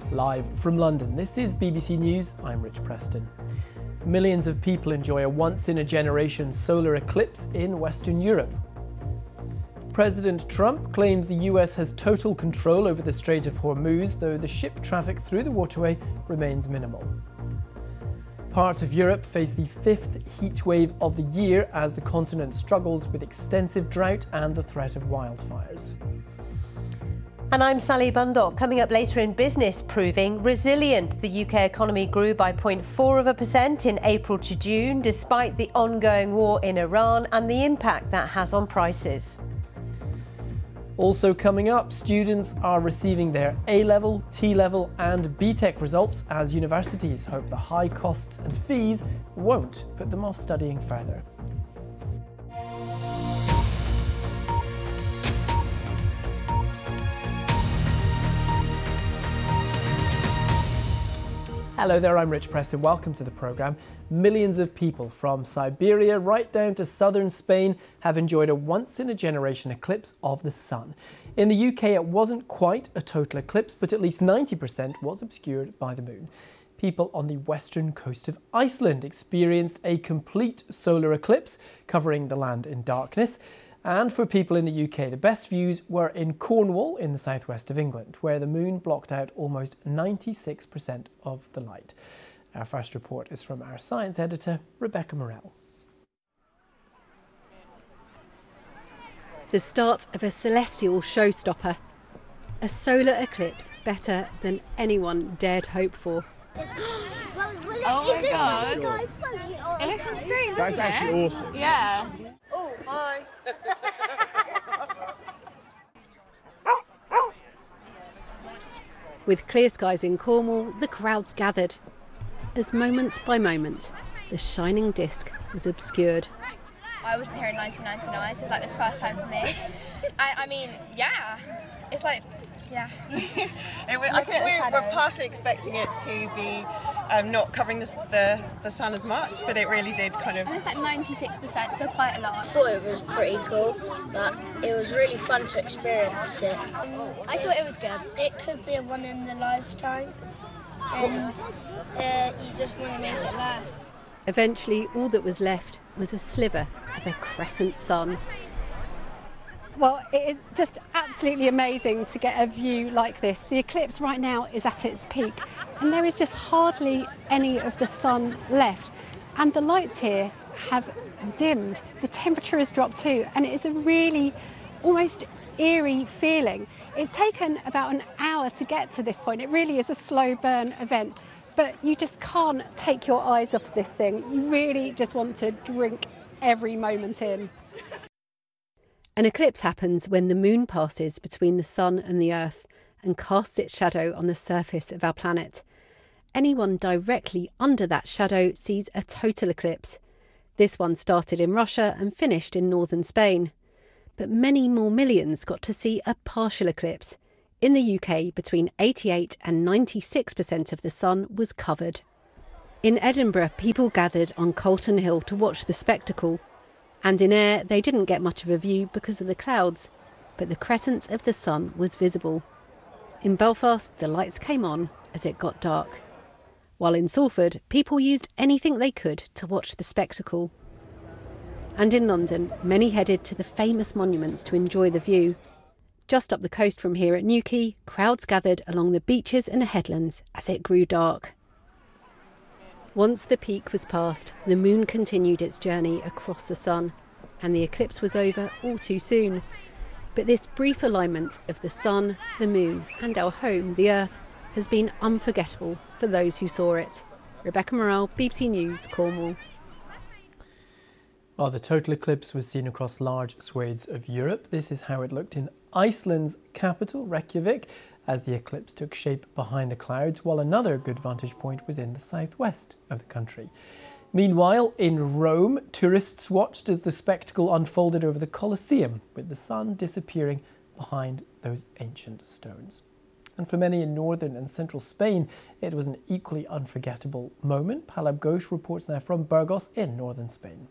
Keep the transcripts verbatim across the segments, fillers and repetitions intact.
Live from London, this is B B C News, I'm Rich Preston. Millions of people enjoy a once-in-a-generation solar eclipse in Western Europe. President Trump claims the U S has total control over the Strait of Hormuz, though the ship traffic through the waterway remains minimal. Parts of Europe face the fifth heat wave of the year as the continent struggles with extensive drought and the threat of wildfires. And I'm Sally Bundock. Coming up later in business, proving resilient. The U K economy grew by zero point four of a percent in April to June, despite the ongoing war in Iran and the impact that has on prices. Also coming up, students are receiving their A-level, T-level and B Tech results as universities hope the high costs and fees won't put them off studying further. Hello there, I'm Rich Preston. Welcome to the programme. Millions of people from Siberia right down to southern Spain have enjoyed a once-in-a-generation eclipse of the sun. In the U K, it wasn't quite a total eclipse, but at least ninety percent was obscured by the moon. People on the western coast of Iceland experienced a complete solar eclipse, covering the land in darkness. And for people in the U K, the best views were in Cornwall in the southwest of England, where the moon blocked out almost ninety-six percent of the light. Our first report is from our science editor, Rebecca Morell. The start of a celestial showstopper. A solar eclipse better than anyone dared hope for. well, well, oh is my it god! really funny or... It looks insane, doesn't That's actually it? awesome. Yeah. Oh, hi. With clear skies in Cornwall, the crowds gathered. As moment by moment, the shining disc was obscured. I wasn't here in nineteen ninety-nine, so it's like this first time for me. I, I mean, yeah, it's like, yeah. it was, I think we were partially expecting it to be um, not covering the, the, the sun as much, but it really did kind of... And it's like ninety-six percent, so quite a lot. I thought it was pretty cool, but it was really fun to experience it. I thought it was good. It could be a one in a lifetime, and uh, you just want to make it last. Eventually, all that was left was a sliver of a crescent sun. Well, it is just absolutely amazing to get a view like this. The eclipse right now is at its peak, and there is just hardly any of the sun left. And the lights here have dimmed. The temperature has dropped too, and it is a really almost eerie feeling. It's taken about an hour to get to this point. It really is a slow burn event, but you just can't take your eyes off this thing. You really just want to drink every moment in. An eclipse happens when the moon passes between the sun and the earth and casts its shadow on the surface of our planet. Anyone directly under that shadow sees a total eclipse. This one started in Russia and finished in northern Spain. But many more millions got to see a partial eclipse. In the U K, between eighty-eight and ninety-six percent of the sun was covered. In Edinburgh, people gathered on Colton Hill to watch the spectacle. And in Ayr, they didn't get much of a view because of the clouds, but the crescent of the sun was visible. In Belfast, the lights came on as it got dark. While in Salford, people used anything they could to watch the spectacle. And in London, many headed to the famous monuments to enjoy the view. Just up the coast from here at Newquay, crowds gathered along the beaches and headlands as it grew dark. Once the peak was passed, the moon continued its journey across the sun, and the eclipse was over all too soon. But this brief alignment of the sun, the moon, and our home, the earth, has been unforgettable for those who saw it. Rebecca Morell, B B C News, Cornwall. Well, the total eclipse was seen across large swathes of Europe. This is how it looked in Iceland's capital, Reykjavik, as the eclipse took shape behind the clouds, while another good vantage point was in the southwest of the country. Meanwhile, in Rome, tourists watched as the spectacle unfolded over the Colosseum, with the sun disappearing behind those ancient stones. And for many in northern and central Spain, it was an equally unforgettable moment. Palab Ghosh reports now from Burgos in northern Spain.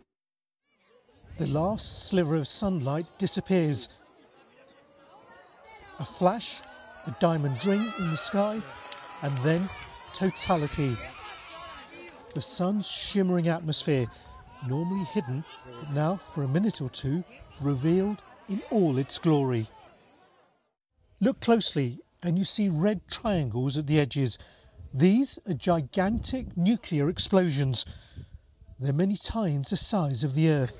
The last sliver of sunlight disappears. A flash, a diamond ring in the sky, and then totality. The sun's shimmering atmosphere, normally hidden, but now for a minute or two, revealed in all its glory. Look closely and you see red triangles at the edges. These are gigantic nuclear explosions. They're many times the size of the Earth.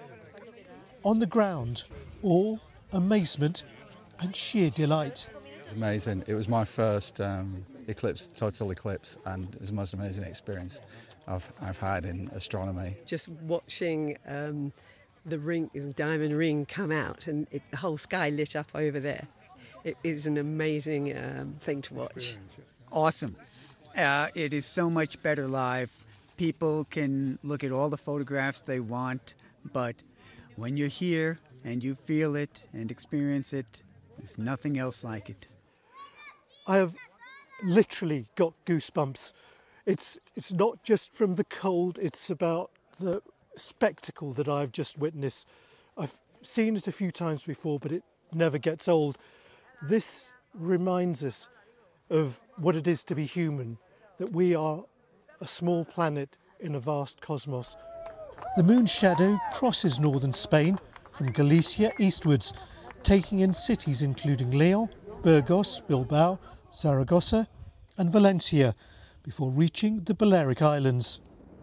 On the ground, awe, amazement and sheer delight. Amazing. It was my first um, eclipse, total eclipse, and it was the most amazing experience I've, I've had in astronomy. Just watching um, the ring, the diamond ring come out and it, the whole sky lit up over there. It is an amazing um, thing to watch. Awesome. Uh, it is so much better live. People can look at all the photographs they want, but when you're here and you feel it and experience it, there's nothing else like it. I have literally got goosebumps. It's, it's not just from the cold, it's about the spectacle that I've just witnessed. I've seen it a few times before, but it never gets old. This reminds us of what it is to be human, that we are a small planet in a vast cosmos. The moon's shadow crosses northern Spain from Galicia eastwards, taking in cities including Leon, Burgos, Bilbao, Zaragoza and Valencia, before reaching the Balearic Islands.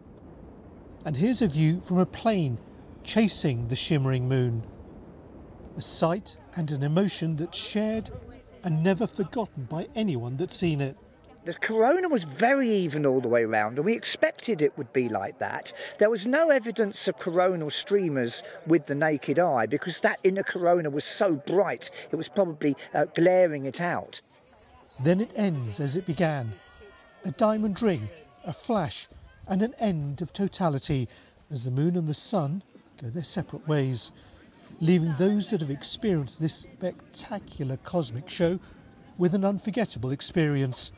And here's a view from a plane chasing the shimmering moon. A sight and an emotion that's shared and never forgotten by anyone that's seen it. The corona was very even all the way around, and we expected it would be like that. There was no evidence of coronal streamers with the naked eye because that inner corona was so bright it was probably uh, glaring it out. Then it ends as it began. A diamond ring, a flash and an end of totality as the moon and the sun go their separate ways, leaving those that have experienced this spectacular cosmic show with an unforgettable experience.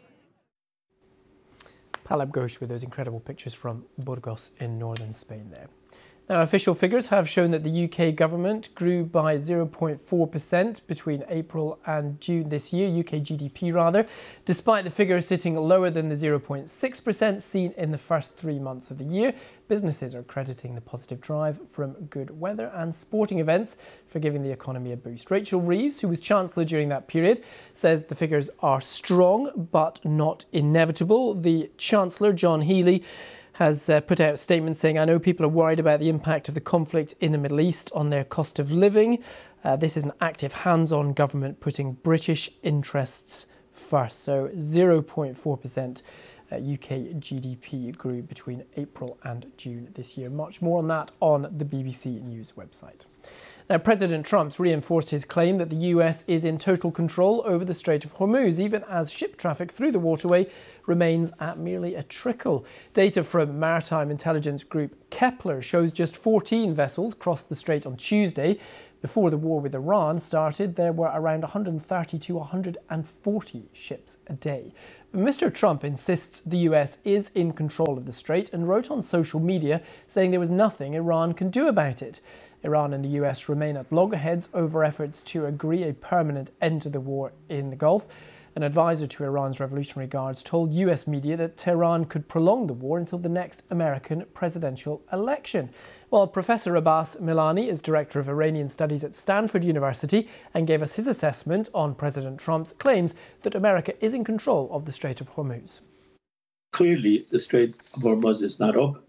Palab Ghosh with those incredible pictures from Burgos in northern Spain there. Now, official figures have shown that the U K government grew by zero point four percent between April and June this year, U K G D P rather, despite the figure sitting lower than the zero point six percent seen in the first three months of the year. Businesses are crediting the positive drive from good weather and sporting events for giving the economy a boost. Rachel Reeves, who was Chancellor during that period, says the figures are strong but not inevitable. The Chancellor, John Healey, has uh, put out a statement saying, I know people are worried about the impact of the conflict in the Middle East on their cost of living. Uh, this is an active hands-on government putting British interests first. So zero point four percent uh, U K G D P grew between April and June this year. Much more on that on the B B C News website. Now, President Trump's reinforced his claim that the U S is in total control over the Strait of Hormuz, even as ship traffic through the waterway remains at merely a trickle. Data from maritime intelligence group Kepler shows just fourteen vessels crossed the strait on Tuesday. Before the war with Iran started, there were around one hundred thirty to one hundred forty ships a day. But Mister Trump insists the U S is in control of the strait and wrote on social media saying there was nothing Iran can do about it. Iran and the U S remain at loggerheads over efforts to agree a permanent end to the war in the Gulf. An advisor to Iran's Revolutionary Guards told U S media that Tehran could prolong the war until the next American presidential election. Well, Professor Abbas Milani is Director of Iranian Studies at Stanford University and gave us his assessment on President Trump's claims that America is in control of the Strait of Hormuz. Clearly, the Strait of Hormuz is not open,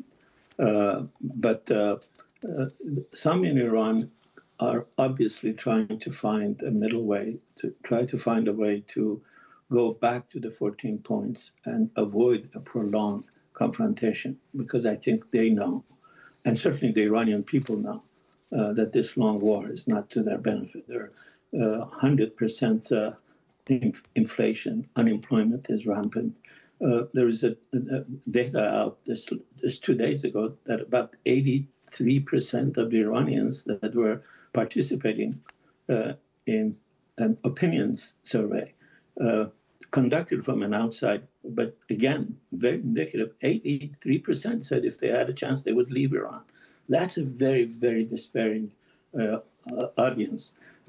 uh, but uh, uh, some in Iran are obviously trying to find a middle way, to try to find a way to go back to the fourteen points and avoid a prolonged confrontation, because I think they know, and certainly the Iranian people know, uh, that this long war is not to their benefit. There are uh, one hundred percent uh, inf- inflation, unemployment is rampant. Uh, there is a, a data out this, this two days ago that about eighty-three percent of the Iranians that were participating uh, in an opinions survey uh, conducted from an outside, but again, very indicative, eighty-three percent said if they had a chance, they would leave Iran. That's a very, very despairing uh, uh, audience.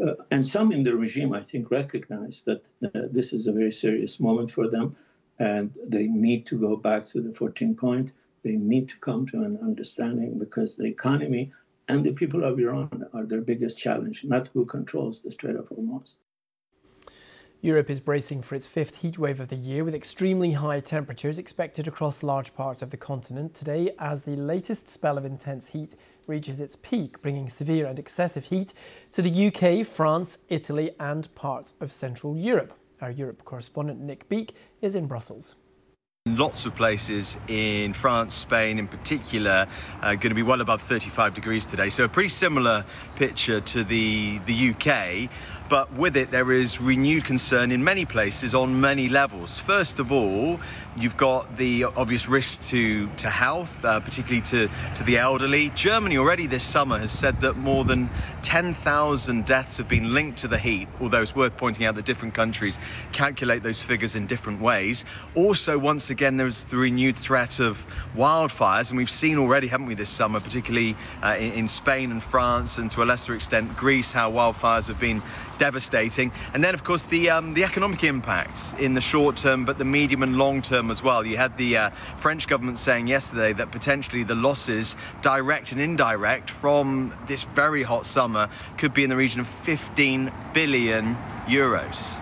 Uh, and some in the regime, I think, recognize that uh, this is a very serious moment for them, and they need to go back to the fourteen point. They need to come to an understanding, because the economy and the people of Iran are their biggest challenge, not who controls the Strait of Hormuz. Europe is bracing for its fifth heat wave of the year, with extremely high temperatures expected across large parts of the continent today as the latest spell of intense heat reaches its peak, bringing severe and excessive heat to the U K, France, Italy and parts of Central Europe. Our Europe correspondent Nick Beake is in Brussels. Lots of places in France, Spain in particular, are going to be well above thirty-five degrees today. So a pretty similar picture to the, the U K. But with it, there is renewed concern in many places on many levels. First of all, you've got the obvious risks to, to health, uh, particularly to, to the elderly. Germany already this summer has said that more than ten thousand deaths have been linked to the heat, although it's worth pointing out that different countries calculate those figures in different ways. Also, once again, there's the renewed threat of wildfires, and we've seen already, haven't we, this summer, particularly uh, in, in Spain and France, and to a lesser extent Greece, how wildfires have been devastating. And then, of course, the um, the economic impacts in the short term, but the medium and long term as well. You had the uh, French government saying yesterday that potentially the losses, direct and indirect, from this very hot summer could be in the region of fifteen billion euros.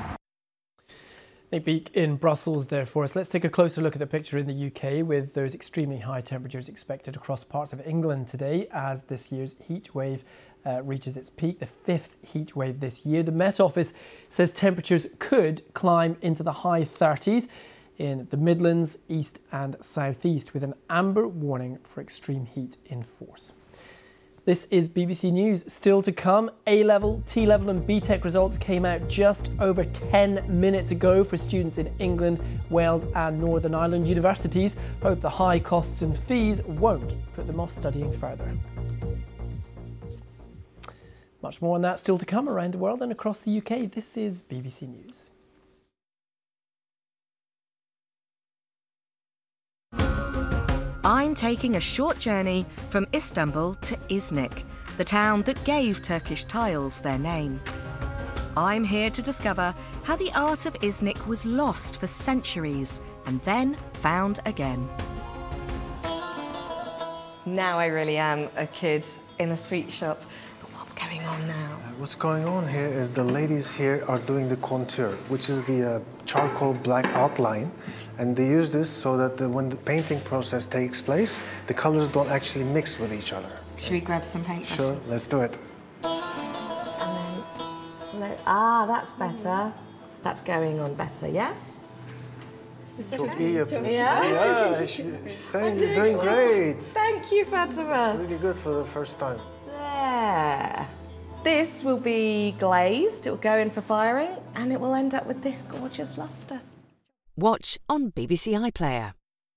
Nick Beake in Brussels there for us. Let's take a closer look at the picture in the U K, with those extremely high temperatures expected across parts of England today as this year's heat wave uh, reaches its peak, the fifth heat wave this year. The Met Office says temperatures could climb into the high thirties in the Midlands, East and South East, with an amber warning for extreme heat in force. This is B B C News. Still to come, A-level, T-level and B Tech results came out just over ten minutes ago for students in England, Wales and Northern Ireland. Universities hope the high costs and fees won't put them off studying further. Much more on that still to come around the world and across the U K. This is B B C News. I'm taking a short journey from Istanbul to Iznik, the town that gave Turkish tiles their name. I'm here to discover how the art of Iznik was lost for centuries and then found again. Now I really am a kid in a sweet shop. But what's going on now? Uh, what's going on here is the ladies here are doing the contour, which is the uh, charcoal black outline. And they use this so that the, when the painting process takes place, the colors don't actually mix with each other. Should we grab some paint? Sure, let's do it. And then slow. Ah, that's better. That's going on better, yes? Is this okay? Yeah, yeah. she's saying you're doing great. Thank you, Fatima. It's really good for the first time. There. This will be glazed, it will go in for firing, and it will end up with this gorgeous lustre. Watch on B B C iPlayer.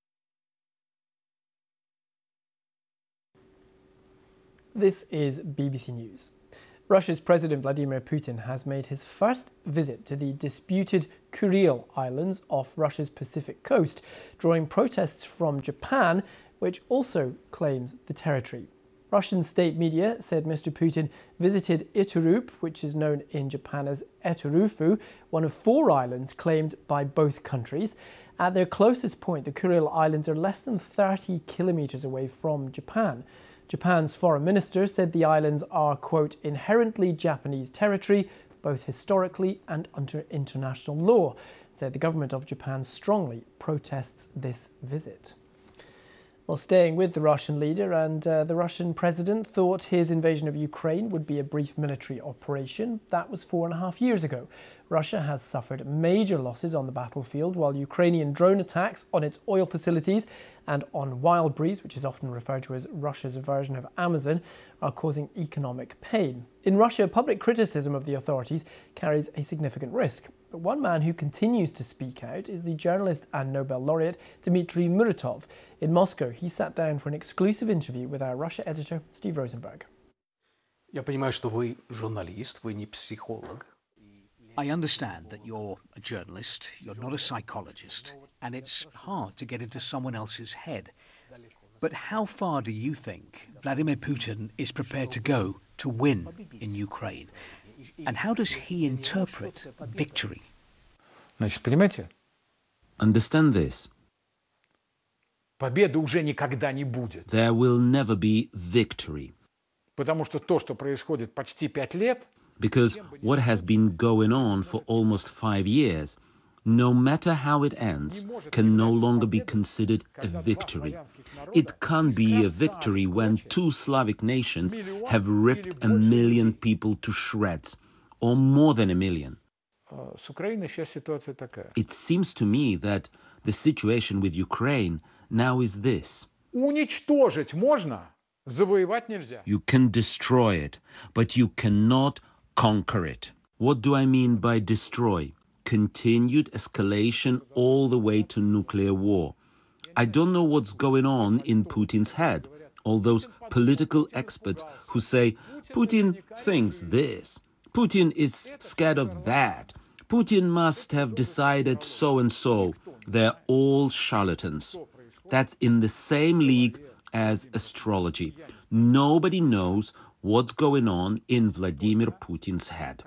This is B B C News. Russia's President Vladimir Putin has made his first visit to the disputed Kuril Islands off Russia's Pacific coast, drawing protests from Japan, which also claims the territory. Russian state media said Mister Putin visited Iturup, which is known in Japan as Eturufu, one of four islands claimed by both countries. At their closest point, the Kuril Islands are less than thirty kilometres away from Japan. Japan's foreign minister said the islands are, quote, inherently Japanese territory, both historically and under international law. It said the government of Japan strongly protests this visit. Well, staying with the Russian leader, and uh, the Russian president thought his invasion of Ukraine would be a brief military operation. That was four and a half years ago. Russia has suffered major losses on the battlefield, while Ukrainian drone attacks on its oil facilities and on Wildberries, which is often referred to as Russia's version of Amazon, are causing economic pain. In Russia, public criticism of the authorities carries a significant risk. But one man who continues to speak out is the journalist and Nobel laureate Dmitry Muratov. In Moscow, he sat down for an exclusive interview with our Russia editor, Steve Rosenberg. Я понимаю, что вы журналист, вы не психолог. I understand that you're a journalist, you're not a psychologist, and it's hard to get into someone else's head. But how far do you think Vladimir Putin is prepared to go to win in Ukraine? And how does he interpret victory? Значит, понимаете? Understand this. Победы уже никогда не будет. There will never be victory. Потому что то, что происходит почти пять лет, Because what has been going on for almost five years, no matter how it ends, can no longer be considered a victory. It can't be a victory when two Slavic nations have ripped a million people to shreds, or more than a million. с Украиной сейчас ситуация такая. It seems to me that the situation with Ukraine now is this. Уничтожить можно, завоевать нельзя. You can destroy it, but you cannot conquer it. What do I mean by destroy? Continued escalation all the way to nuclear war. I don't know what's going on in Putin's head. All those political experts who say Putin thinks this, Putin is scared of that, Putin must have decided so and so. They're all charlatans. That's in the same league as astrology. Nobody knows what's going on in Vladimir Putin's head.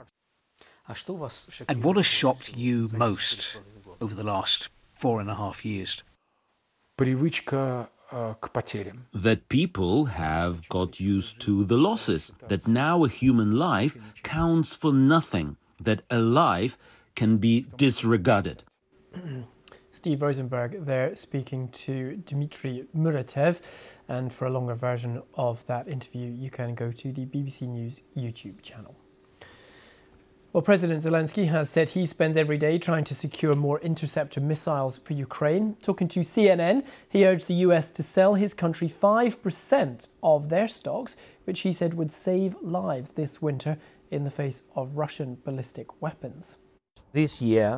And what has shocked you most over the last four and a half years? Привычка uh, к потерям. That people have got used to the losses, that now a human life counts for nothing, that a life can be disregarded. Steve Rosenberg there speaking to Dmitry Muratev, and for a longer version of that interview you can go to the B B C News YouTube channel. Well, President Zelensky has said he spends every day trying to secure more interceptor missiles for Ukraine. Talking to C N N, he urged the U S to sell his country five percent of their stocks, which he said would save lives this winter in the face of Russian ballistic weapons. This year,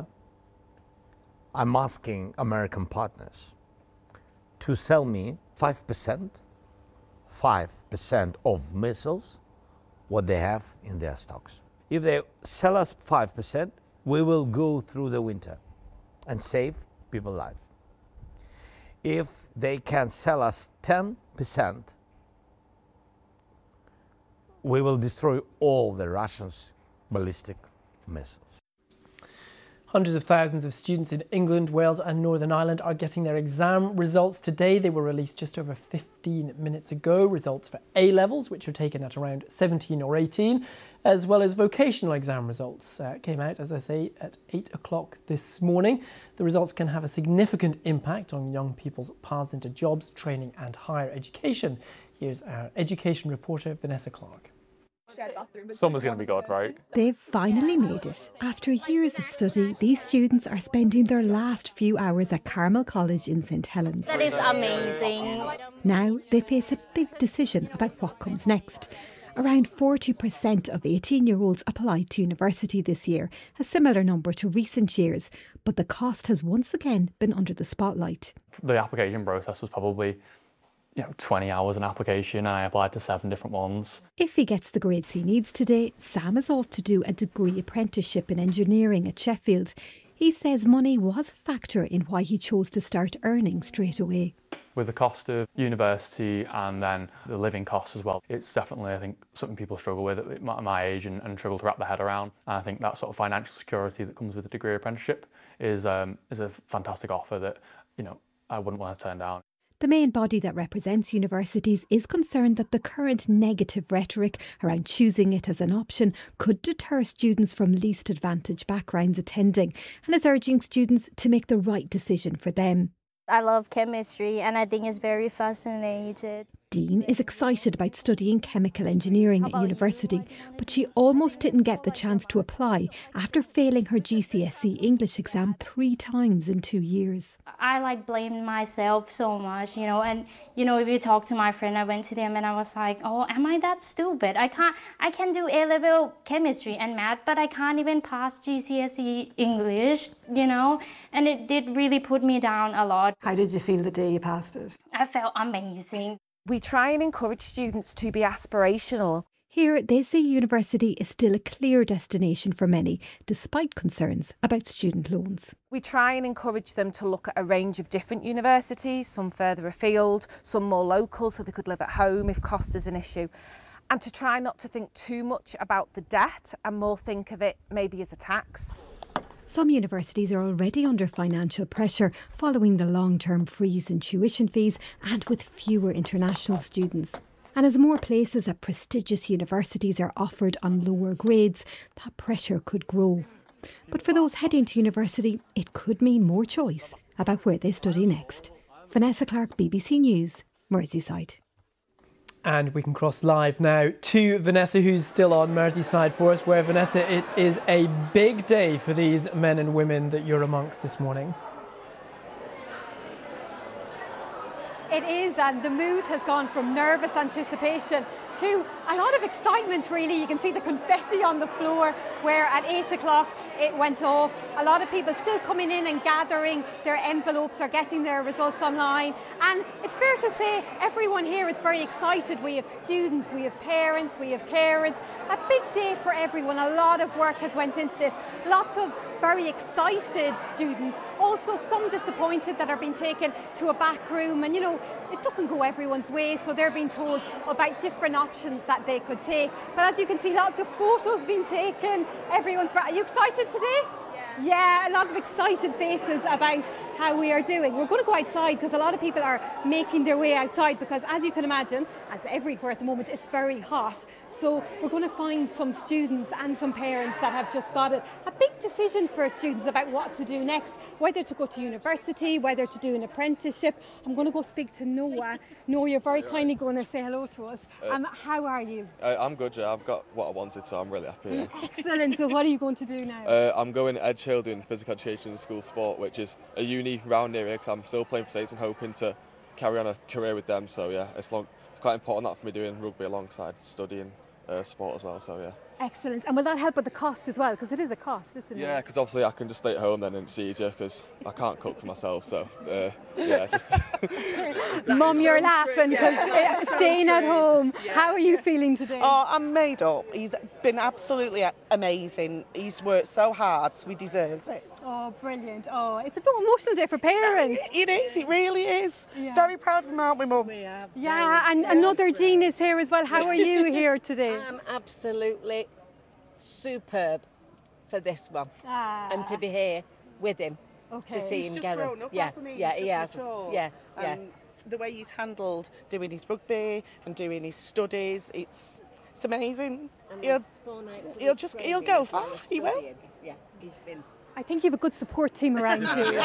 I'm asking American partners to sell me five percent, five percent of missiles, what they have in their stocks. If they sell us five percent, we will go through the winter and save people's lives. If they can sell us ten percent, we will destroy all the Russians' ballistic missiles. Hundreds of thousands of students in England, Wales and Northern Ireland are getting their exam results today. They were released just over fifteen minutes ago. Results for A-levels, which are taken at around seventeen or eighteen, as well as vocational exam results uh, came out, as I say, at eight o'clock this morning. The results can have a significant impact on young people's paths into jobs, training and higher education. Here's our education reporter, Vanessa Clark. Summer's going to be good, right? They've finally made it. After years of study, these students are spending their last few hours at Carmel College in Saint Helens. That is amazing. Now they face a big decision about what comes next. Around forty percent of eighteen-year-olds applied to university this year, a similar number to recent years, but the cost has once again been under the spotlight. The application process was probably you know, twenty hours an application, and I applied to seven different ones. If he gets the grades he needs today, Sam is off to do a degree apprenticeship in engineering at Sheffield. He says money was a factor in why he chose to start earning straight away. With the cost of university and then the living costs as well, it's definitely, I think, something people struggle with at my, my age and, and struggle to wrap their head around. And I think that sort of financial security that comes with a degree apprenticeship is um, is a fantastic offer that, you know, I wouldn't want to turn down. The main body that represents universities is concerned that the current negative rhetoric around choosing it as an option could deter students from least advantaged backgrounds attending, and is urging students to make the right decision for them. I love chemistry and I think it's very fascinating. Dean is excited about studying chemical engineering at university, but she almost didn't get the chance to apply after failing her G C S E English exam three times in two years. I like blamed myself so much, you know, and you know, if you talk to my friend, I went to them and I was like, oh, am I that stupid? I can't, I can do A-level chemistry and math, but I can't even pass G C S E English, you know, and it did really put me down a lot. How did you feel the day you passed it? I felt amazing. We try and encourage students to be aspirational. Here, they say university is still a clear destination for many, despite concerns about student loans. We try and encourage them to look at a range of different universities, some further afield, some more local so they could live at home if cost is an issue. and to try not to think too much about the debt and more think of it maybe as a tax. Some universities are already under financial pressure following the long-term freeze in tuition fees and with fewer international students. And as more places at prestigious universities are offered on lower grades, that pressure could grow. But for those heading to university, it could mean more choice about where they study next. Vanessa Clark, B B C News, Merseyside. And we can cross live now to Vanessa, who's still on Merseyside for us, where, Vanessa, it is a big day for these men and women that you're amongst this morning. It is, and the mood has gone from nervous anticipation to a lot of excitement, really. You can see the confetti on the floor, where at eight o'clock it went off. A lot of people still coming in and gathering their envelopes or getting their results online. And it's fair to say everyone here is very excited. We have students, we have parents, we have carers. A big day for everyone. A lot of work has went into this. Lots of very excited students, also some disappointed that are being taken to a back room, and you know, it doesn't go everyone's way, so they're being told about different options that they could take. But as you can see, lots of photos being taken. Everyone's, are you excited today? Yeah, a lot of excited faces about how we are doing. We're going to go outside because a lot of people are making their way outside because, as you can imagine, as everywhere at the moment, it's very hot. So we're going to find some students and some parents that have just got it. A big decision for students about what to do next, whether to go to university, whether to do an apprenticeship. I'm going to go speak to Noah. Noah, you're very kindly going to say hello to us. Uh, um, how are you? Uh, I'm good, yeah. I've got what I wanted, so I'm really happy. Yeah. Excellent. So what are you going to do now? Uh, I'm going to Edge Hill doing physical education in school sport, which is a uni round here because I'm still playing for States and hoping to carry on a career with them. So yeah, it's, long, it's quite important that for me doing rugby alongside studying uh, sport as well. So yeah. Excellent. And will that help with the cost as well? Because it is a cost, isn't it? Yeah, because obviously I can just stay at home then and it's easier because I can't cook for myself. So uh, yeah, just. Mum, you're laughing because Yeah. staying at home. Yeah. How are you feeling today? Oh, I'm made up. He's been absolutely amazing. He's worked so hard, so he deserves it. Oh, brilliant. Oh, it's a bit emotional day for parents. It is, it really is. Yeah. Very proud of him, aren't we, Mum? Yeah, and another Jean is here as well. How are you here today? I'm absolutely superb for this one, Ah. and to be here with him Okay. to see He's him just go. grown up, yeah, hasn't he? yeah, He's he just has. matured. Yeah, yeah. And the way he's handled doing his rugby and doing his studies, it's it's amazing. And He'll, four nights a he'll week just he'll training go as far. well as He will. studying. Yeah, he's been. I think you have a good support team around you. Clearly,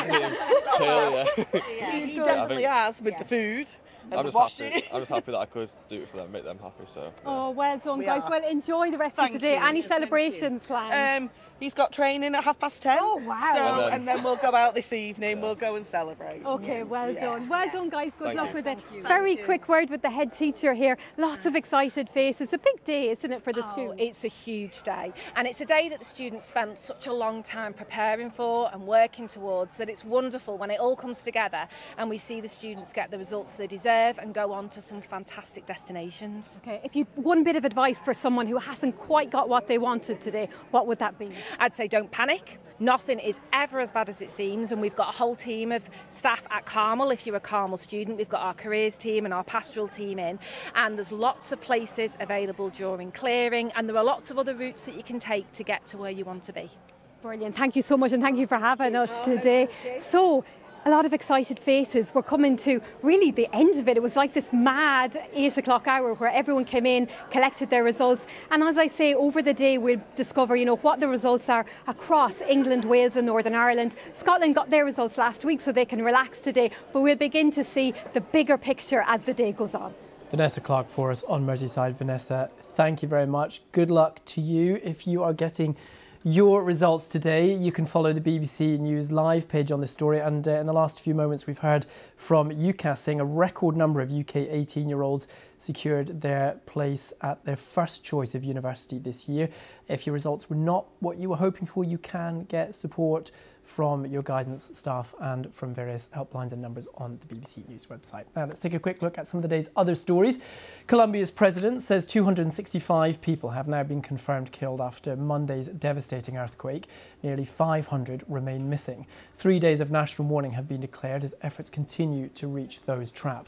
yeah. He, he Good. definitely I has with the food. And I'm the just washing. happy. I'm just happy that I could do it for them, make them happy. So. Yeah. Oh, well done, We guys. are. Well, enjoy the rest Thank of today. you. Any Yeah, thank celebrations planned? Um, he's got training at half past ten. Oh, wow. So, And then- and then we'll go out this evening. We'll go and celebrate. Okay, well Yeah. done. Well done, guys. Good Thank luck you. with it. Thank you. Very Thank you. quick word with the head teacher here. Lots of excited faces. A big day, isn't it, for the Oh, school? it's a huge day, and it's a day that the students spent such a long time preparing for and working towards, that it's wonderful when it all comes together and we see the students get the results they deserve and go on to some fantastic destinations. Okay, if you one bit of advice for someone who hasn't quite got what they wanted today, what would that be? I'd say don't panic. Nothing is ever as bad as it seems, and we've got a whole team of staff at Carmel. If you're a Carmel student, we've got our careers team and our pastoral team in, and there's lots of places available during clearing, and there are lots of other routes that you can take to get to where you want to be. Brilliant. Thank you so much, and thank you for having us today. So, a lot of excited faces. We're coming to really the end of it. It was like this mad eight o'clock hour where everyone came in, collected their results. And as I say, over the day, we'll discover, you know, what the results are across England, Wales and Northern Ireland. Scotland got their results last week, so they can relax today. But we'll begin to see the bigger picture as the day goes on. Vanessa Clark for us on Merseyside. Vanessa, thank you very much. Good luck to you. If you are getting your results today, you can follow the B B C News live page on this story. And uh, in the last few moments, we've heard from UCAS saying a record number of U K eighteen-year-olds secured their place at their first choice of university this year. If your results were not what you were hoping for, you can get support from your guidance staff and from various helplines and numbers on the B B C News website. Now let's take a quick look at some of the day's other stories. Colombia's president says two hundred sixty-five people have now been confirmed killed after Monday's devastating earthquake. Nearly five hundred remain missing. Three days of national mourning have been declared as efforts continue to reach those trapped.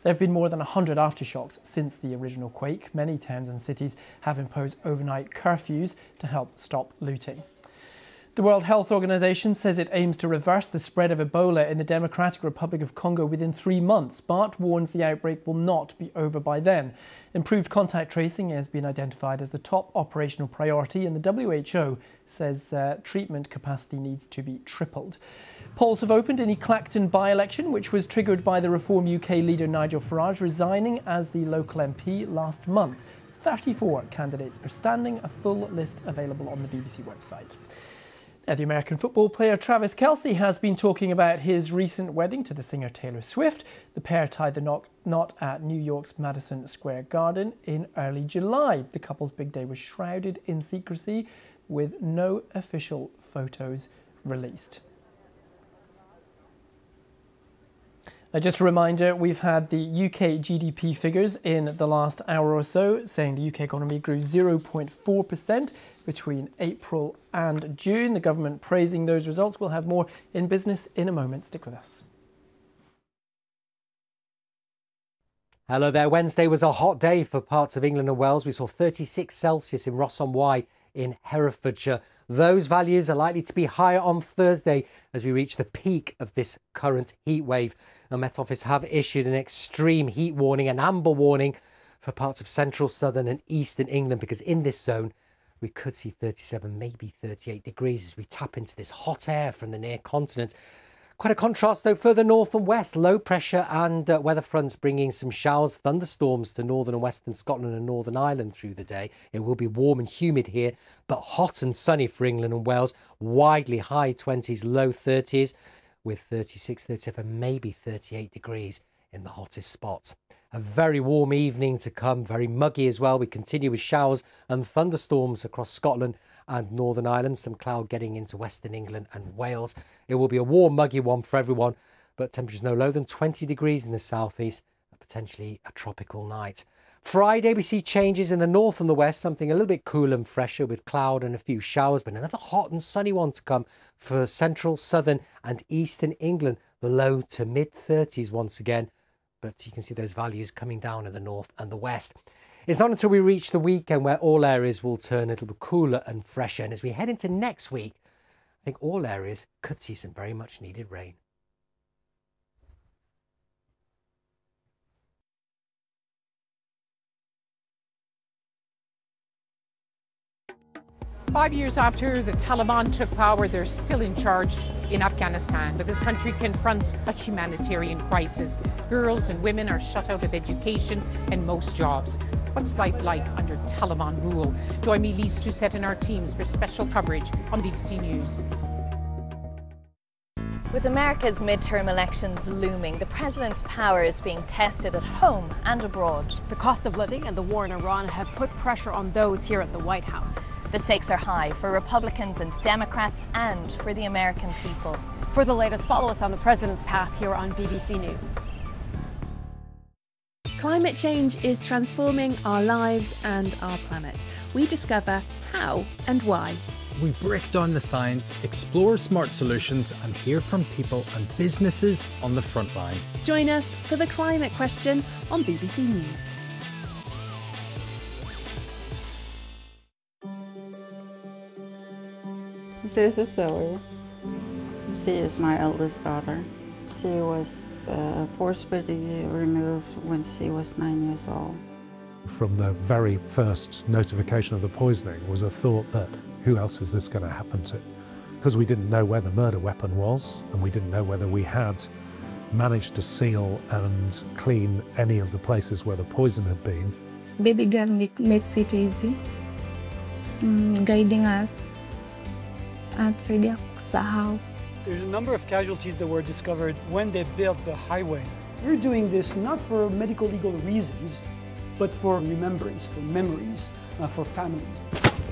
There have been more than one hundred aftershocks since the original quake. Many towns and cities have imposed overnight curfews to help stop looting. The World Health Organization says it aims to reverse the spread of Ebola in the Democratic Republic of Congo within three months, but warns the outbreak will not be over by then. Improved contact tracing has been identified as the top operational priority, and the W H O says uh, treatment capacity needs to be tripled. Polls have opened in the Clacton by-election, which was triggered by the Reform U K leader Nigel Farage resigning as the local M P last month. thirty-four candidates are standing, a full list available on the B B C website. Now, the American football player Travis Kelce has been talking about his recent wedding to the singer Taylor Swift. The pair tied the knot at New York's Madison Square Garden in early July. The couple's big day was shrouded in secrecy with no official photos released. Now, just a reminder, we've had the U K G D P figures in the last hour or so, saying the U K economy grew zero point four percent between April and June. The government praising those results. We'll have more in business in a moment. Stick with us. Hello there. Wednesday was a hot day for parts of England and Wales. We saw thirty-six Celsius in Ross-on-Wye in Herefordshire. Those values are likely to be higher on Thursday as we reach the peak of this current heat wave. The Met Office have issued an extreme heat warning, an amber warning for parts of central, southern and eastern England, because in this zone we could see thirty-seven, maybe thirty-eight degrees as we tap into this hot air from the near continent. Quite a contrast, though, further north and west. Low pressure and uh, weather fronts bringing some showers, thunderstorms to northern and western Scotland and Northern Ireland through the day. It will be warm and humid here, but hot and sunny for England and Wales. Widely high twenties, low thirties, with thirty-six, thirty-seven, maybe thirty-eight degrees in the hottest spots. A very warm evening to come, very muggy as well. We continue with showers and thunderstorms across Scotland and Northern Ireland, some cloud getting into Western England and Wales. It will be a warm, muggy one for everyone, but temperatures no lower than twenty degrees in the southeast, potentially a tropical night. Friday, we see changes in the north and the west, something a little bit cooler and fresher with cloud and a few showers, but another hot and sunny one to come for central, southern and eastern England. The low to mid thirties once again, but you can see those values coming down in the north and the west. It's not until we reach the weekend where all areas will turn a little bit cooler and fresher. And as we head into next week, I think all areas could see some very much needed rain. Five years after the Taliban took power, they're still in charge in Afghanistan, but this country confronts a humanitarian crisis. Girls and women are shut out of education and most jobs. What's life like under Taliban rule? Join me, Lise Doucette, and our teams for special coverage on B B C News. With America's midterm elections looming, the president's power is being tested at home and abroad. The cost of living and the war in Iran have put pressure on those here at the White House. The stakes are high for Republicans and Democrats and for the American people. For the latest, follow us on the president's path here on B B C News. Climate change is transforming our lives and our planet. We discover how and why. We break down the science, explore smart solutions and hear from people and businesses on the front line. Join us for The Climate Question on B B C News. This is Zoe. She is my eldest daughter. She was uh, forcibly removed when she was nine years old. From the very first notification of the poisoning was a thought that who else is this going to happen to? Because we didn't know where the murder weapon was, and we didn't know whether we had managed to seal and clean any of the places where the poison had been. Baby girl makes it easy, mm, guiding us. There's a number of casualties that were discovered when they built the highway. We're doing this not for medical legal reasons, but for remembrance, for memories, uh, for families.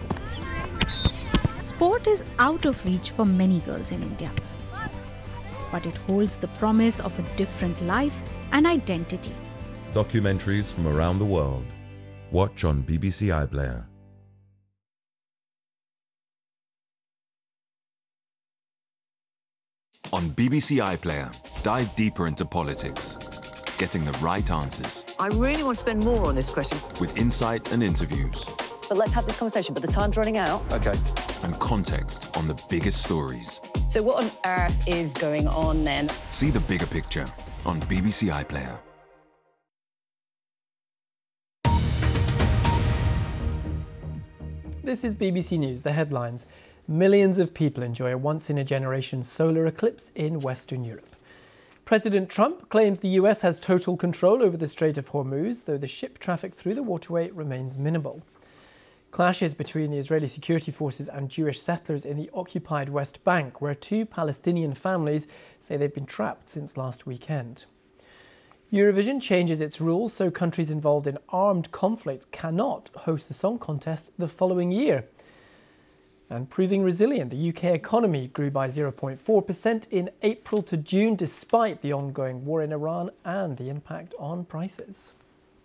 Sport is out of reach for many girls in India, but it holds the promise of a different life and identity. Documentaries from around the world. Watch on B B C iPlayer. On B B C iPlayer, dive deeper into politics. getting the right answers. I really want to spend more on this question. With insight and interviews. But let's have this conversation, but the time's running out. Okay. And context on the biggest stories. So what on earth is going on then? See the bigger picture on B B C iPlayer. This is B B C News, the headlines. Millions of people enjoy a once-in-a-generation solar eclipse in Western Europe. President Trump claims the U S has total control over the Strait of Hormuz, though the ship traffic through the waterway remains minimal. Clashes between the Israeli security forces and Jewish settlers in the occupied West Bank, where two Palestinian families say they've been trapped since last weekend. Eurovision changes its rules so countries involved in armed conflict cannot host the song contest the following year. And proving resilient, the U K economy grew by zero point four percent in April to June despite the ongoing war in Iran and the impact on prices.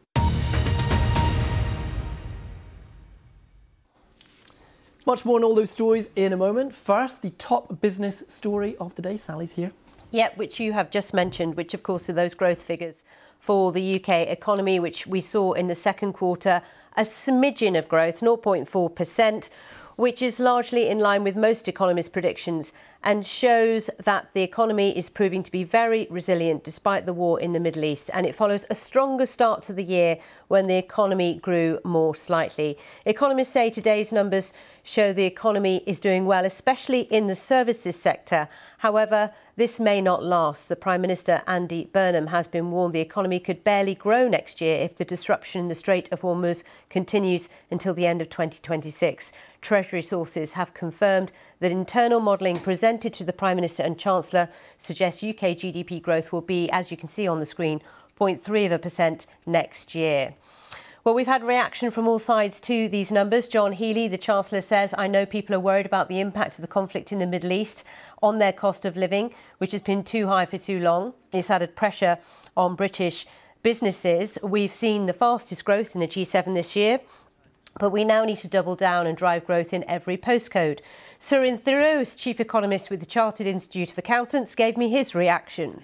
Much more on all those stories in a moment. First, the top business story of the day. Sally's here. Yeah, which you have just mentioned, which of course are those growth figures for the U K economy, which we saw in the second quarter, a smidgen of growth, zero point four percent, which is largely in line with most economists' predictions and shows that the economy is proving to be very resilient despite the war in the Middle East. And it follows a stronger start to the year when the economy grew more slightly. Economists say today's numbers show the economy is doing well, especially in the services sector. However, this may not last. The Prime Minister, Andy Burnham, has been warned the economy could barely grow next year if the disruption in the Strait of Hormuz continues until the end of twenty twenty-six. Treasury sources have confirmed that internal modelling presented to the Prime Minister and Chancellor suggests U K G D P growth will be, as you can see on the screen, zero point three of a percent next year. Well, we've had reaction from all sides to these numbers. John Healey, the Chancellor, says, I know people are worried about the impact of the conflict in the Middle East on their cost of living, which has been too high for too long. It's added pressure on British businesses. We've seen the fastest growth in the G seven this year, but we now need to double down and drive growth in every postcode. Surin Thiro's chief economist with the Chartered Institute of Accountants gave me his reaction.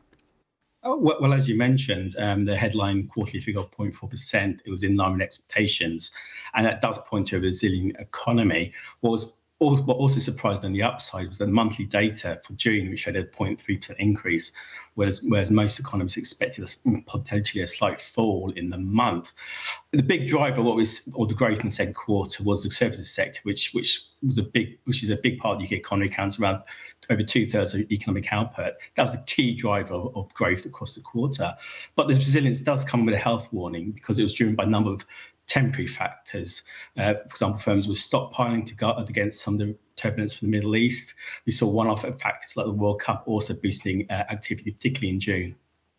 Oh, well, well, as you mentioned, um, the headline quarterly figure of zero point four percent, it was in line with expectations, and that does point to a resilient economy. What was what also surprised on the upside was the monthly data for June, which showed a zero point three percent increase, whereas, whereas most economists expected a, potentially a slight fall in the month. The big driver, what was, or the growth in the second quarter, was the services sector, which which was a big, which is a big part of the U K economy, accounts around over two thirds of economic output. That was a key driver of, of growth across the quarter. But the resilience does come with a health warning because it was driven by a number of temporary factors. Uh, for example, firms were stockpiling to guard against some of the turbulence from the Middle East. We saw one-off factors like the World Cup also boosting uh, activity, particularly in June.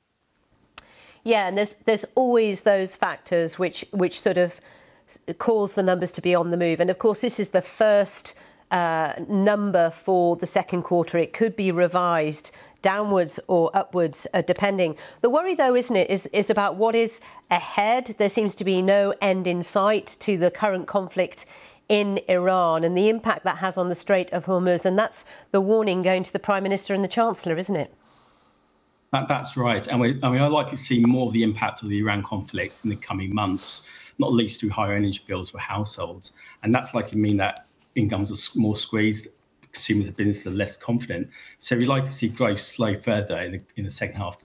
Yeah, and there's there's always those factors which which sort of cause the numbers to be on the move. And of course, this is the first uh, number for the second quarter. It could be revised downwards or upwards, uh, depending. The worry, though, isn't it, is, is about what is ahead. There seems to be no end in sight to the current conflict in Iran and the impact that has on the Strait of Hormuz. And that's the warning going to the Prime Minister and the Chancellor, isn't it? That, that's right. And we, and we are likely to see more of the impact of the Iran conflict in the coming months, not least through higher energy bills for households. And that's likely to mean that incomes are more squeezed, consumers and businesses are less confident. So we like to see growth slow further in the, in the second half